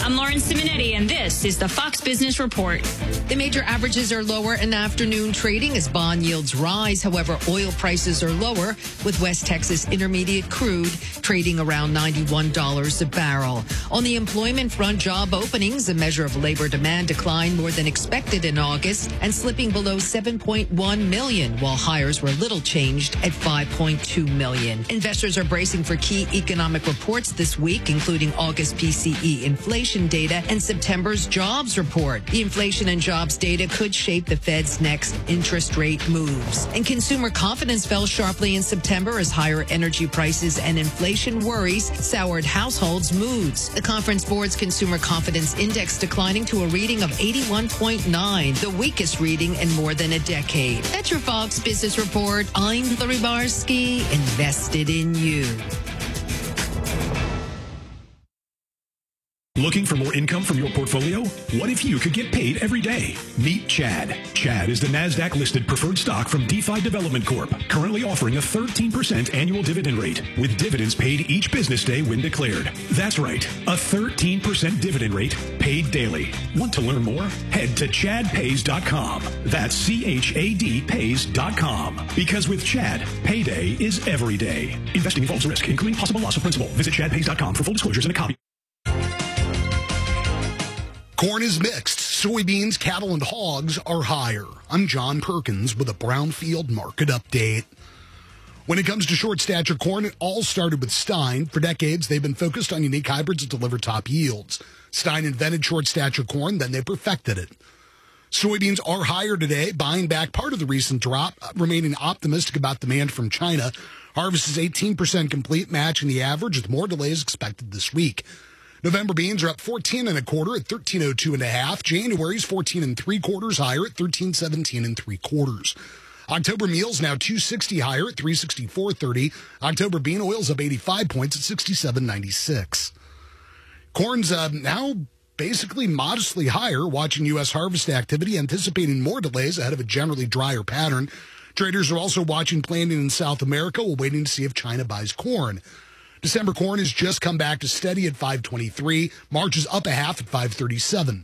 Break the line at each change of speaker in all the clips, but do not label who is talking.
I'm Lauren Simonetti, and this is the Fox Business Report.
The major averages are lower in afternoon trading as bond yields rise. However, oil prices are lower, with West Texas Intermediate crude trading around $91 a barrel. On the employment front, job openings, a measure of labor demand, declined more than expected in August and slipping below 7.1 million, while hires were little changed at 5.2 million. Investors are bracing for key economic reports this week, including August PCE inflation data and September's jobs report. The inflation and jobs data could shape the Fed's next interest rate moves. And consumer confidence fell sharply in September as higher energy prices and inflation worries soured households' moods. The Conference Board's Consumer Confidence Index declining to a reading of 81.9, the weakest reading in more than a decade. That's your Fox Business Report. I'm Hillary Barsky, invested in you.
Looking for more income from your portfolio? What if you could get paid every day? Meet Chad. Chad is the NASDAQ-listed preferred stock from DeFi Development Corp., currently offering a 13% annual dividend rate, with dividends paid each business day when declared. That's right, a 13% dividend rate paid daily. Want to learn more? Head to chadpays.com. That's CHAD pays.com. Because with Chad, payday is every day. Investing involves risk, including possible loss of principal. Visit chadpays.com for full disclosures and a copy.
Corn is mixed. Soybeans, cattle, and hogs are higher. I'm John Perkins with a Brownfield market update. When it comes to short stature corn, it all started with Stein. For decades, they've been focused on unique hybrids that deliver top yields. Stein invented short stature corn, then they perfected it. Soybeans are higher today, buying back part of the recent drop, remaining optimistic about demand from China. Harvest is 18% complete, matching the average, with more delays expected this week. November beans are up 14 1/4 at 1302 1/2. January's 14 3/4 higher at 1317 3/4. October meal's now 260 higher at 364.30. October bean oil's up 85 points at 67.96. Corn's now basically modestly higher, watching U.S. harvest activity, anticipating more delays ahead of a generally drier pattern. Traders are also watching planting in South America while waiting to see if China buys corn. December corn has just come back to steady at 523. March is up 1/2 at 537.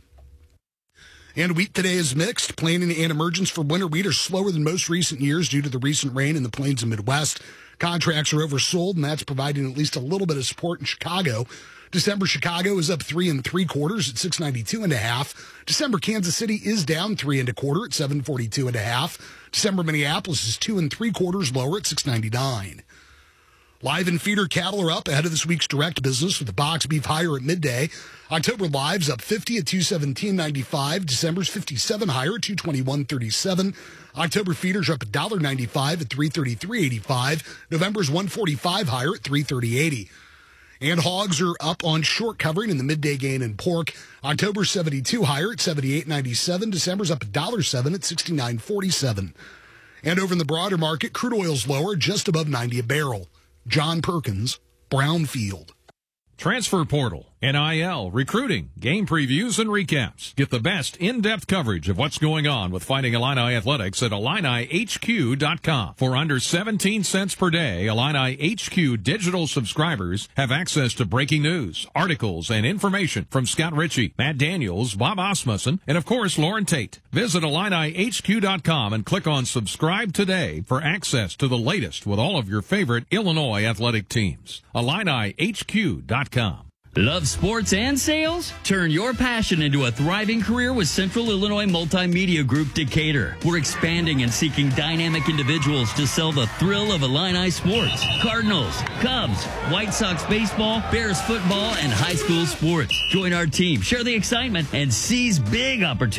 And wheat today is mixed. Planting and emergence for winter wheat are slower than most recent years due to the recent rain in the plains and Midwest. Contracts are oversold, and that's providing at least a little bit of support in Chicago. December Chicago is up 3 3/4 at 692 1/2. December Kansas City is down 3 1/4 at 742 1/2. December Minneapolis is 2 3/4 lower at 699. Live and feeder cattle are up ahead of this week's direct business, with the box beef higher at midday. October live's up 50 at 217.95. December's 57 higher at 221.37. October feeders are up $1.95 at 333.85. November's 145 higher at 330.80. And hogs are up on short covering in the midday gain in pork. October's 72 higher at 78.97. December's up $1.07 at 69.47. And over in the broader market, crude oil's lower, just above 90 a barrel. John Perkins, Brownfield.
Transfer portal, NIL, recruiting, game previews, and recaps. Get the best in-depth coverage of what's going on with Fighting Illini Athletics at IlliniHQ.com. For under 17 cents per day, Illini HQ digital subscribers have access to breaking news, articles, and information from Scott Ritchie, Matt Daniels, Bob Osmussen, and of course, Lauren Tate. Visit IlliniHQ.com and click on subscribe today for access to the latest with all of your favorite Illinois athletic teams. IlliniHQ.com.
Love sports and sales? Turn your passion into a thriving career with Central Illinois Multimedia Group Decatur. We're expanding and seeking dynamic individuals to sell the thrill of Illini sports. Cardinals, Cubs, White Sox baseball, Bears football, and high school sports. Join our team, share the excitement, and seize big opportunities.